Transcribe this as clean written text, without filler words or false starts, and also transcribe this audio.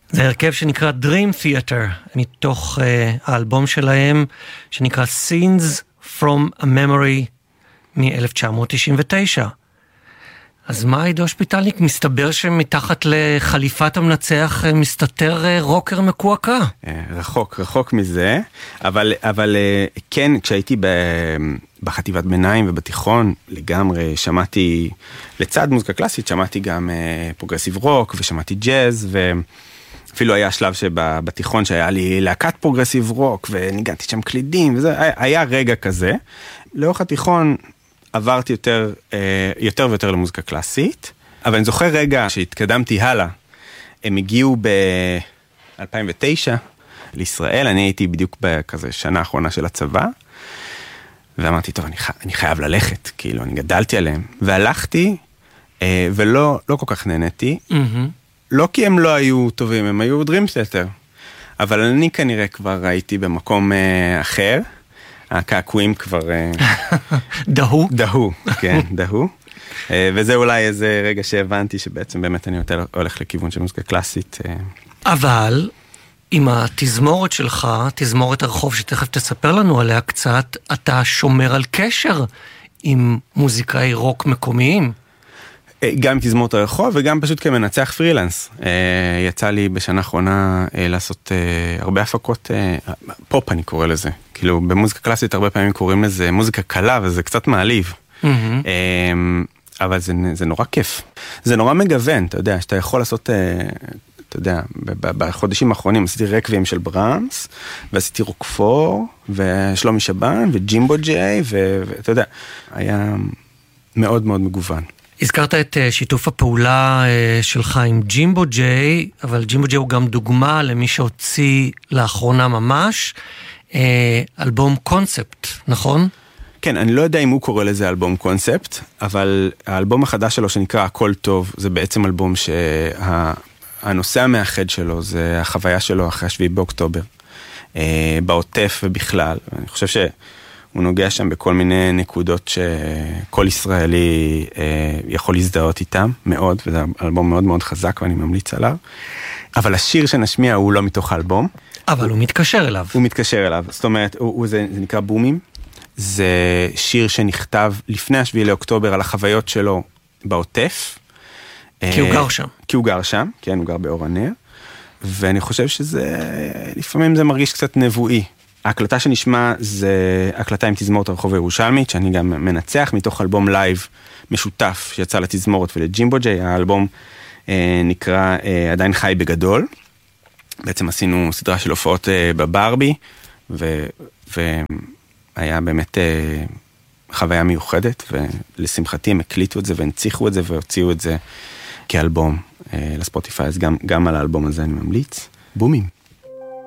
זה הרכב שנקרא Dream Theater, מתוך האלבום שלהם, שנקרא Scenes from a Memory מ-1999. אז מה עידו שפיטלניק? מסתבר שמתחת לחליפת המנצח מסתתר רוקר מקועקע. רחוק מזה, אבל כן, כשהייתי בחטיבת ביניים ובתיכון, לגמרי שמעתי, לצד מוזיקה קלאסית, שמעתי גם פרוגרסיב רוק, ושמעתי ג'אז, ואפילו היה שלב שבתיכון שהיה לי להקת פרוגרסיב רוק, וניגנתי שם קלידים, וזה היה רגע כזה. לאורך התיכון עברתי יותר ויותר למוזיקה קלאסית, אבל אני זוכר רגע שהתקדמתי הלאה. הם הגיעו ב-2009 לישראל, אני הייתי בדיוק בכזה שנה האחרונה של הצבא, ואמרתי, טוב, אני חייב ללכת, כאילו, אני גדלתי עליהם. והלכתי, ולא כל כך נהניתי, לא כי הם לא היו טובים, הם היו Dream Theater, אבל אני כנראה כבר הייתי במקום אחר, הקעקועים כבר דהו, כן, דהו. וזה אולי איזה רגע שהבנתי שבעצם באמת אני יותר הולך לכיוון של מוזיקה קלאסית. אבל עם התזמורת שלך, תזמורת הרחוב שתכף תספר לנו עליה קצת, אתה שומר על קשר עם מוזיקאי רוק מקומיים. גם עם תזמורת הרחוב וגם פשוט כמנצח פרילנס. יצא לי בשנה האחרונה לעשות הרבה הפקות, פופ אני קורא לזה. כאילו במוזיקה קלאסית הרבה פעמים קוראים לזה מוזיקה קלה וזה קצת מעליב. אבל זה נורא כיף. זה נורא מגוון, אתה יודע, שאתה יכול לעשות, אתה יודע, בחודשים האחרונים עשיתי רקווים של ברמס, ועשיתי רוקפור, ושלומי שבן, וג'ימבו ג'יי, ואתה יודע, היה מאוד מאוד מגוון. הזכרת את שיתוף הפעולה שלך עם ג'ימבו ג'יי, אבל ג'ימבו ג'יי הוא גם דוגמה למי שהוציא לאחרונה ממש, אלבום קונספט, נכון? כן, אני לא יודע אם הוא קורא לזה אלבום קונספט, אבל האלבום החדש שלו שנקרא הכל טוב, זה בעצם אלבום שהנושא המאחד שלו, זה החוויה שלו אחרי 7 באוקטובר, בעוטף ובכלל. אני חושב שהוא נוגע שם בכל מיני נקודות שכל ישראלי יכול להזדהות איתם, מאוד, וזה אלבום מאוד מאוד חזק ואני ממליץ עליו. אבל השיר שנשמיע הוא לא מתוך האלבום. אבל הוא מתקשר אליו. הוא מתקשר אליו, זאת אומרת, זה נקרא בומים. זה שיר שנכתב לפני 7 לאוקטובר על החוויות שלו בעוטף. כי הוא גר שם. כי הוא גר שם, כן, הוא גר באור הנר. ואני חושב לפעמים זה מרגיש קצת נבואי. ההקלטה שנשמע זה הקלטה עם תזמורת הרחוב הירושלמית, שאני גם מנצח מתוך אלבום לייב משותף שיצא לתזמורת ולג'ימבו ג'יי. האלבום נקרא עדיין חי בגדול. בעצם עשינו סדרה של הופעות בברבי, היה באמת חוויה מיוחדת, ולשמחתי הם הקליטו את זה והנציחו את זה והוציאו את זה כאלבום לספוטיפיי, אז גם על האלבום הזה אני ממליץ. בומים.